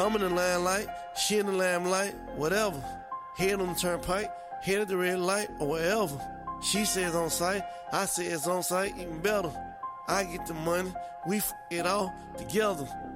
I'm in the limelight, she in the limelight, whatever. Head on the turnpike, head at the red light, or wherever. She says on site, I say it's on site, even better. I get the money, we it all together.